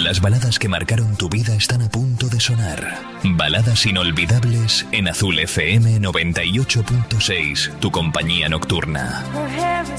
Las baladas que marcaron tu vida están a punto de sonar. Baladas inolvidables en Azul FM 98.6, tu compañía nocturna.